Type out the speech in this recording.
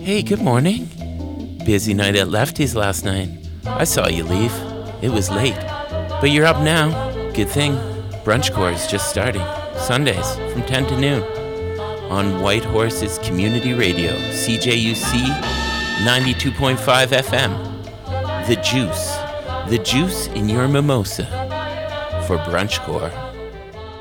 Hey, good morning. Busy night at Lefty's last night. I saw you leave. It was late. But you're up now. Good thing. Brunch Corps is just starting. Sundays from 10 to noon. On White Horses Community Radio, CJUC 92.5 FM. The juice in your mimosa for Brunch Corps.